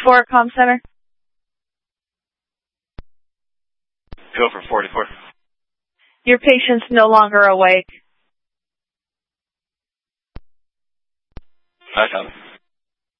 44 comm center. Go for 44. Your patient's no longer awake. I got it.